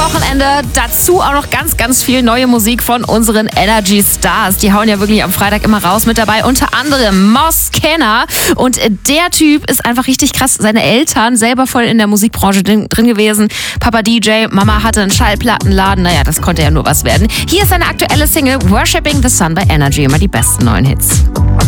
Wochenende. Dazu auch noch ganz, ganz viel neue Musik von unseren Energy Stars. Die hauen ja wirklich am Freitag immer raus. Mit dabei unter anderem Moss Kenner. Und der Typ ist einfach richtig krass. Seine Eltern selber voll in der Musikbranche drin gewesen. Papa DJ, Mama hatte einen Schallplattenladen. Naja, das konnte ja nur was werden. Hier ist seine aktuelle Single Worshipping the Sun bei Energy. Immer die besten neuen Hits.